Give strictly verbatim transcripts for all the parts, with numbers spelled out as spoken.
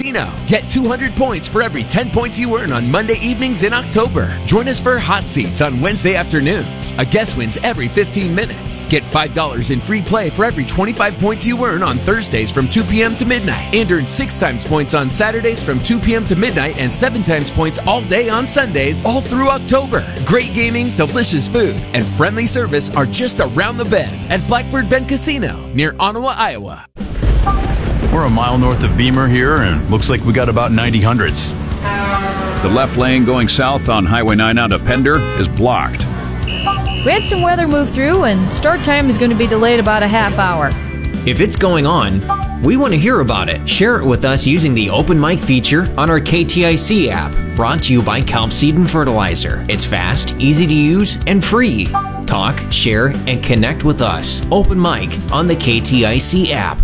Casino. Get two hundred points for every ten points you earn on Monday evenings in October. Join us for Hot Seats on Wednesday afternoons. A guest wins every fifteen minutes. Get five dollars in free play for every twenty-five points you earn on Thursdays from two p.m. to midnight. And earn six times points on Saturdays from two p.m. to midnight and seven times points all day on Sundays all through October. Great gaming, delicious food, and friendly service are just around the bend at Blackbird Bend Casino near Ottawa, Iowa. We're a mile north of Beamer here, and looks like we got about ninety hundreds. The left lane going south on Highway nine out of Pender is blocked. We had some weather move through, and start time is going to be delayed about a half hour. If it's going on, we want to hear about it. Share it with us using the Open Mic feature on our K T I C app, brought to you by Kelp Seed and Fertilizer. It's fast, easy to use, and free. Talk, share, and connect with us. Open Mic on the K T I C app.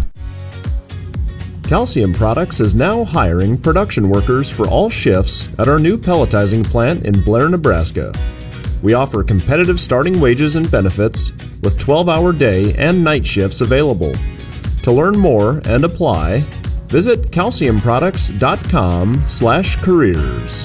Calcium Products is now hiring production workers for all shifts at our new pelletizing plant in Blair, Nebraska. We offer competitive starting wages and benefits with twelve-hour day and night shifts available. To learn more and apply, visit calcium products dot com slash careers.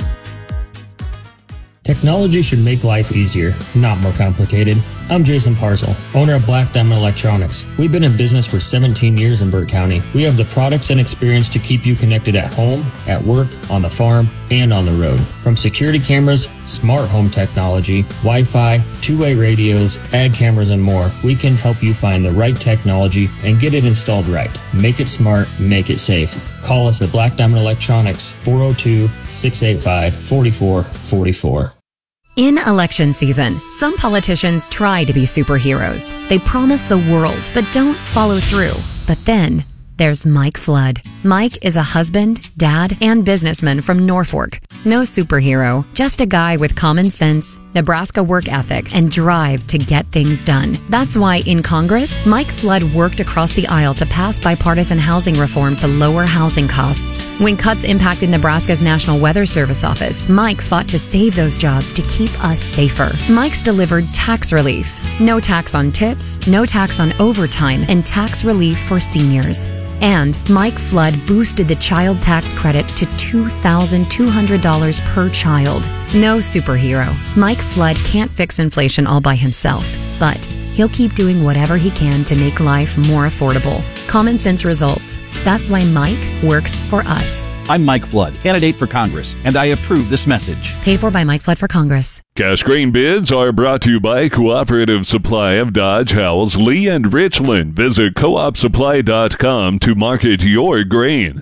Technology should make life easier, not more complicated. I'm Jason Parcel, owner of Black Diamond Electronics. We've been in business for seventeen years in Burt County. We have the products and experience to keep you connected at home, at work, on the farm, and on the road. From security cameras, smart home technology, Wi-Fi, two-way radios, ag cameras, and more, we can help you find the right technology and get it installed right. Make it smart, make it safe. Call us at Black Diamond Electronics, four oh two, six eight five, four four four four. In election season, some politicians try to be superheroes. They promise the world, but don't follow through. But then, there's Mike Flood. Mike is a husband, dad, and businessman from Norfolk. No superhero, just a guy with common sense, Nebraska work ethic, and drive to get things done. That's why in Congress, Mike Flood worked across the aisle to pass bipartisan housing reform to lower housing costs. When cuts impacted Nebraska's National Weather Service office, Mike fought to save those jobs to keep us safer. Mike's delivered tax relief. No tax on tips, no tax on overtime, and tax relief for seniors. And Mike Flood boosted the child tax credit to two thousand two hundred dollars per child. No superhero. Mike Flood can't fix inflation all by himself, but he'll keep doing whatever he can to make life more affordable. Common sense results. That's why Mike works for us. I'm Mike Flood, candidate for Congress, and I approve this message. Paid for by Mike Flood for Congress. Cash grain bids are brought to you by Cooperative Supply of Dodge, Howells, Lee, and Richland. Visit co op supply dot com to market your grain.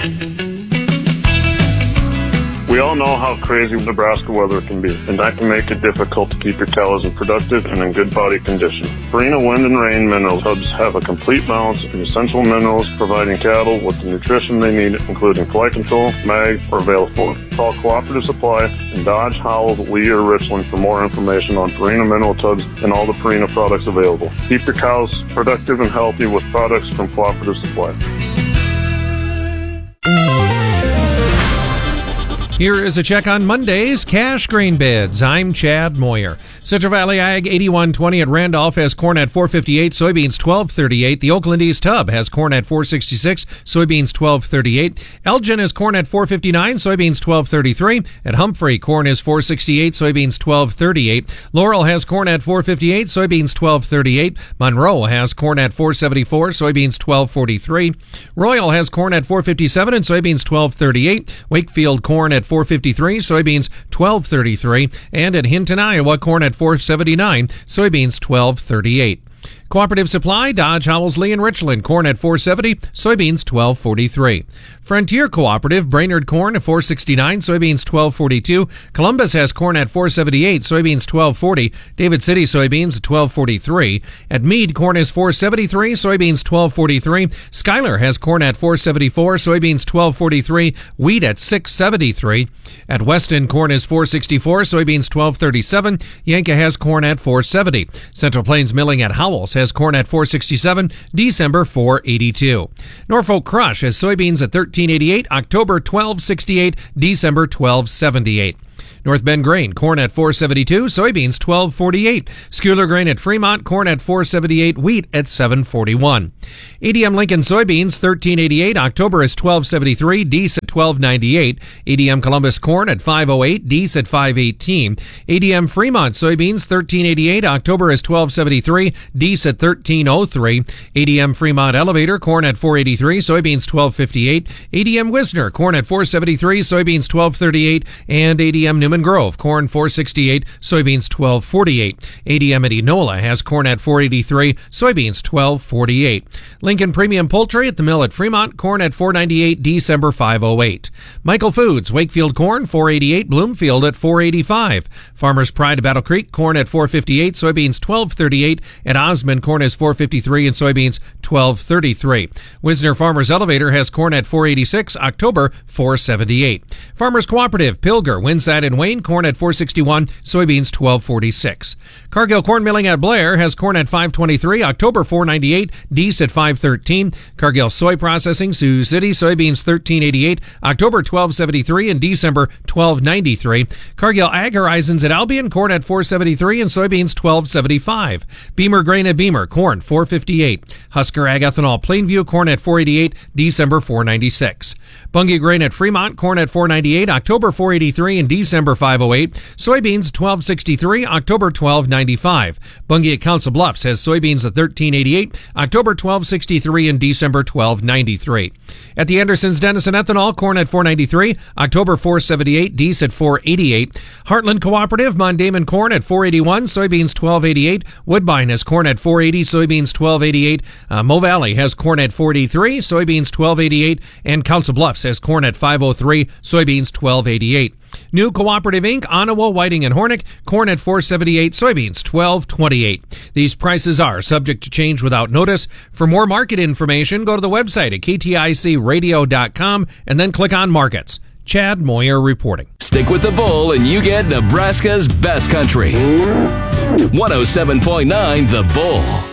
We all know how crazy Nebraska weather can be, and that can make it difficult to keep your cows in productive and in good body condition. Purina Wind and Rain mineral tubs have a complete balance of essential minerals, providing cattle with the nutrition they need, including fly control, mag, or Valefor. Call Cooperative Supply in Dodge, Howells, Lee, or Richland for more information on Purina mineral tubs and all the Purina products available. Keep your cows productive and healthy with products from Cooperative Supply. Here is a check on Monday's cash grain bids. I'm Chad Moyer. Central Valley Ag eighty-one twenty at Randolph has corn at four fifty-eight, soybeans twelve thirty-eight. The Oakland East Hub has corn at four sixty-six, soybeans twelve thirty-eight. Elgin has corn at four fifty-nine, soybeans twelve thirty-three. At Humphrey, corn is four sixty-eight, soybeans twelve thirty-eight. Laurel has corn at four fifty-eight, soybeans twelve thirty-eight. Monroe has corn at four seventy-four, soybeans twelve forty-three. Royal has corn at four fifty-seven and soybeans twelve thirty-eight. Wakefield corn at four fifty-three, soybeans twelve thirty-three, and at Hinton, Iowa, corn at four seventy-nine, soybeans twelve thirty-eight. Cooperative Supply, Dodge, Howells, Lee, and Richland, corn at four seventy, soybeans twelve forty-three. Frontier Cooperative, Brainerd corn at four sixty-nine, soybeans twelve forty-two. Columbus has corn at four seventy-eight, soybeans twelve forty. David City soybeans at twelve forty-three. At Meade, corn is four seventy-three, soybeans twelve forty-three. Schuyler has corn at four seventy-four, soybeans twelve forty-three. Wheat at six seventy-three. At Weston, corn is four sixty-four, soybeans twelve thirty-seven. Yanka has corn at four seventy. Central Plains Milling at Howells has corn at four sixty-seven, December four eighty-two. Norfolk Crush has soybeans at thirteen eighty-eight, October twelve sixty-eight, December twelve seventy-eight. North Bend Grain, corn at four seventy-two, soybeans twelve forty-eight. Schuyler Grain at Fremont, corn at four seventy-eight, wheat at seven forty-one. A D M Lincoln soybeans thirteen eighty-eight, October is twelve seventy-three, December twelve ninety-eight. A D M Columbus corn at five oh eight, Deese at five eighteen. A D M Fremont soybeans thirteen eighty-eight, October is twelve seventy-three, Deese at thirteen oh three. A D M Fremont Elevator corn at four eighty-three, soybeans twelve fifty-eight. A D M Wisner corn at four seventy-three, soybeans twelve thirty-eight, and A D M Newman Grove corn four sixty-eight, soybeans twelve forty-eight. A D M at Enola has corn at four eighty-three, soybeans twelve forty-eight. Lincoln Premium Poultry at the mill at Fremont, corn at four ninety-eight, December five oh eight. Michael Foods, Wakefield corn four eighty-eight, Bloomfield at four eighty-five. Farmers Pride of Battle Creek corn at four fifty-eight, soybeans twelve thirty-eight. At Osmond, corn is four fifty-three and soybeans twelve thirty-three. Wisner Farmers Elevator has corn at four eighty-six, October four seventy-eight. Farmers Cooperative, Pilger, Winside and Wayne, corn at four sixty-one, soybeans twelve forty-six. Cargill Corn Milling at Blair has corn at five twenty-three, October four ninety-eight, Deese at five thirteen. Cargill Soy Processing, Sioux City, soybeans thirteen eighty-eight, October twelve seventy-three and December twelve ninety-three. Cargill Ag Horizons at Albion, corn at four seventy-three and soybeans twelve seventy-five. Beamer Grain at Beamer, corn four fifty-eight. Husker Ag Ethanol Plainview, corn at four eighty-eight, December four ninety-six. Bunge Grain at Fremont, corn at four ninety-eight, October four eighty-three and December five oh eight. Soybeans twelve sixty-three, October twelve ninety-five. Bunge at Council Bluffs has soybeans at thirteen eighty-eight, October twelve sixty-three and December twelve ninety-three. At the Andersons Denison Ethanol, corn at four ninety-three, October four seventy-eight, Deese at four eighty-eight. Heartland Cooperative, Mondamon corn at four eighty-one, soybeans twelve eighty-eight. Woodbine has corn at four eighty, soybeans twelve eighty-eight. Uh, Mo Valley has corn at four eighty-three, soybeans twelve eighty-eight, and Council Bluffs has corn at five oh three, soybeans twelve eighty-eight. New Cooperative Incorporated, Onawa, Whiting, and Hornick, corn at four seventy-eight, soybeans twelve twenty-eight. These prices are subject to change without notice. For more market information, go to the website at K T I C radio dot com and then click on Markets. Chad Moyer reporting. Stick with the Bull and you get Nebraska's best country. one oh seven point nine The Bull.